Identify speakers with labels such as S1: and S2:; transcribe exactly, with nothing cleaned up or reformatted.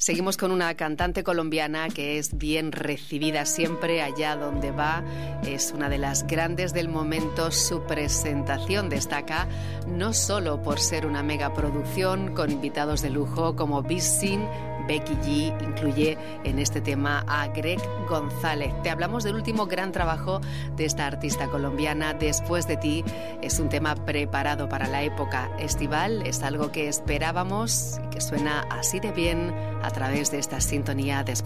S1: Seguimos con una cantante colombiana que es bien recibida siempre allá donde va. Es una de las grandes del momento. Su presentación destaca no solo por ser una megaproducción con invitados de lujo como Bizin, Becky G, incluye en este tema a Greg González. Te hablamos del último gran trabajo de esta artista colombiana, Después de ti. Es un tema preparado para la época estival, es algo que esperábamos y que suena así de bien a través de esta sintonía Después